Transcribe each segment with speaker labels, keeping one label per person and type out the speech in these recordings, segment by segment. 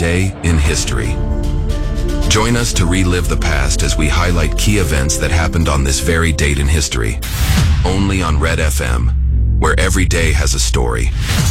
Speaker 1: Today in History. Join us to relive the past as we highlight key events that happened on this very date in history. Only on Red FM, where every day has a story.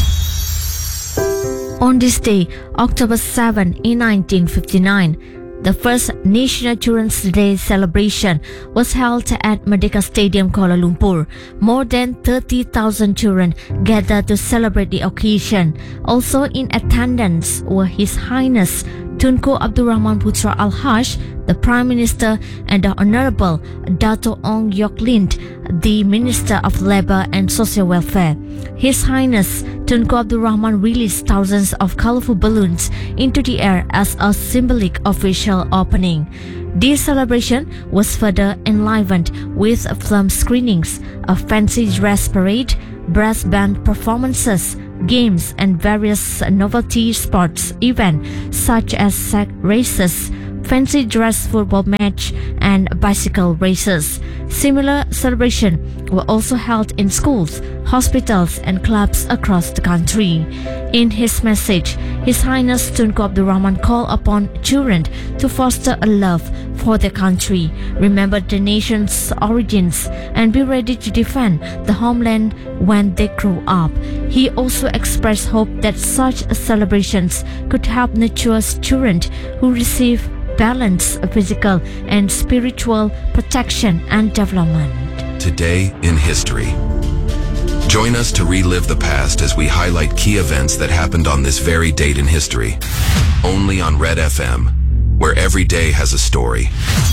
Speaker 2: On this day, October 7, in 1959, the first National Children's Day celebration was held at Merdeka Stadium, Kuala Lumpur. More than 30,000 children gathered to celebrate the occasion. Also in attendance were His Highness Tunku Abdul Rahman Putra Al-Haj, the Prime Minister, and the Honorable Dato' Ong Yok Lind, the Minister of Labour and Social Welfare. His Highness Tunku Abdul Rahman released thousands of colorful balloons into the air as a symbolic official opening. This celebration was further enlivened with film screenings, a fancy dress parade, brass band performances, games, and various novelty sports events such as sack races, fancy dress football match, and bicycle races. Similar celebrations were also held in schools, hospitals, and clubs across the country. In his message, His Highness Tunku Abdul Rahman called upon children to foster a love for their country, remember the nation's origins, and be ready to defend the homeland when they grow up. He also expressed hope that such celebrations could help nurture children who receive balanced physical and spiritual protection and development.
Speaker 1: Today in History. Join us to relive the past as we highlight key events that happened on this very date in history. Only on Red FM, where every day has a story.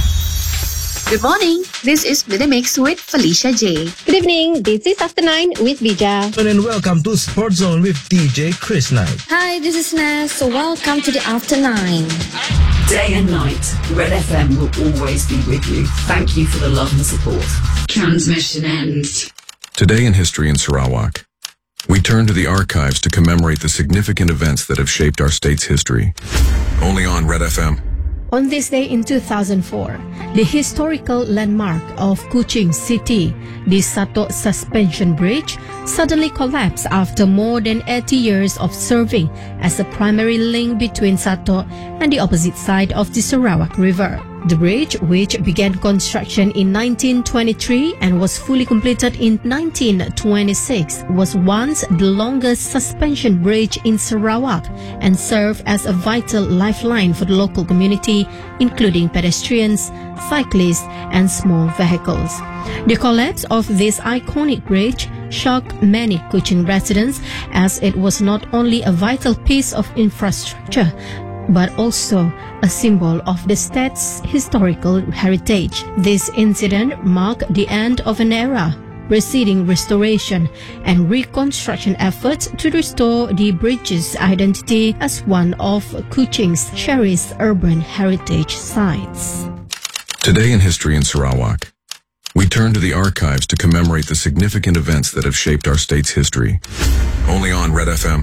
Speaker 3: Good morning. This is Minimix with Felicia J.
Speaker 4: Good evening. This is After 9 with Bija.
Speaker 5: And welcome to Sport Zone with DJ Chris Knight.
Speaker 2: Hi, this is Nas. So welcome to the After 9.
Speaker 6: Day and night, Red FM will always be with you. Thank you for the love and support. Transmission ends.
Speaker 1: Today in History in Sarawak. We turn to the archives to commemorate the significant events that have shaped our state's history. Only on Red FM.
Speaker 4: On this day in 2004, the historical landmark of Kuching City, the Sato Suspension Bridge, suddenly collapsed after more than 80 years of serving as a primary link between Sato and the opposite side of the Sarawak River. The bridge, which began construction in 1923 and was fully completed in 1926, was once the longest suspension bridge in Sarawak and served as a vital lifeline for the local community, including pedestrians, cyclists, and small vehicles. The collapse of this iconic bridge shocked many Kuching residents, as it was not only a vital piece of infrastructure but also a symbol of the state's historical heritage. This incident marked the end of an era, preceding restoration and reconstruction efforts to restore the bridge's identity as one of Kuching's cherished urban heritage sites.
Speaker 1: Today in History in Sarawak. We turn to the archives to commemorate the significant events that have shaped our state's history. Only on Red FM.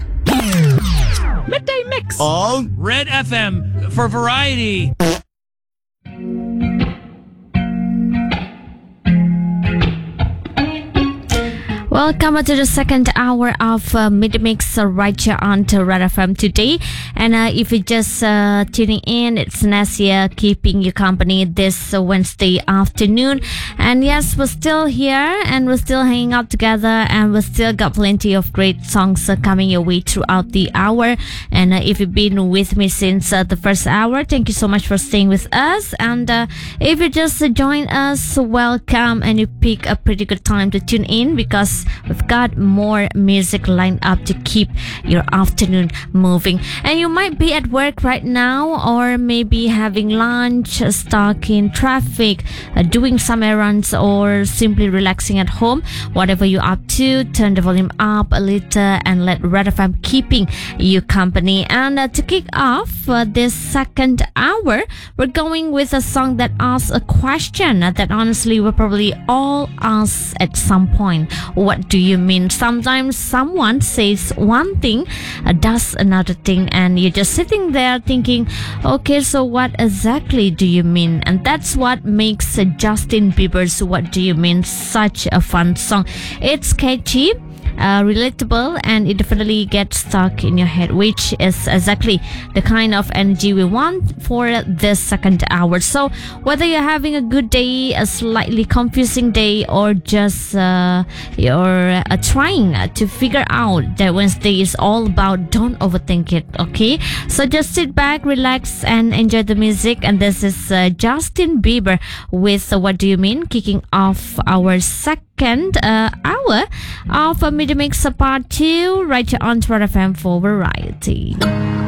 Speaker 7: Midday Mix on Red FM for variety.
Speaker 2: Welcome to the second hour of Midday Mix right here on to Red FM today. And if you're just tuning in, it's Nasia keeping you company this Wednesday afternoon. And yes, we're still here and we're still hanging out together, and we still got plenty of great songs coming your way throughout the hour. And if you've been with me since the first hour, thank you so much for staying with us. And if you just joined us, welcome, and you pick a pretty good time to tune in, because we've got more music lined up to keep your afternoon moving. And you might be at work right now, or maybe having lunch, stuck in traffic, doing some errands, or simply relaxing at home. Whatever you're up to, turn the volume up a little and let Red FM keeping you company. And to kick off this second hour, we're going with a song that asks a question that honestly we probably all ask at some point. What do you mean? Sometimes someone says one thing, does another thing, and you're just sitting there thinking, okay, so what exactly do you mean? And that's what makes Justin Bieber's What Do You Mean such a fun song. It's catchy, relatable, and it definitely gets stuck in your head, which is exactly the kind of energy we want for this second hour. So whether you're having a good day, a slightly confusing day, or just you're trying to figure out that Wednesday is all about, don't overthink it, okay? So just sit back, relax, and enjoy the music. And this is Justin Bieber with What Do You Mean, kicking off our second hour of Midday Mix Part 2 right here on Red FM for Variety.